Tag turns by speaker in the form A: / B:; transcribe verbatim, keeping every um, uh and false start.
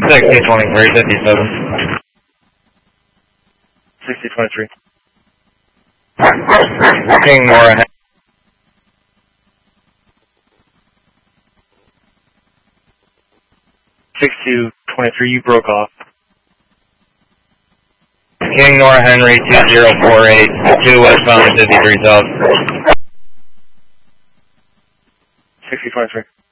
A: sixty twenty-three, fifty-seven. sixty twenty-three. King Nora. sixty twenty-three, you broke off. King Nora Henry, two zero four eight, two westbound fifty-three south. sixty twenty-three.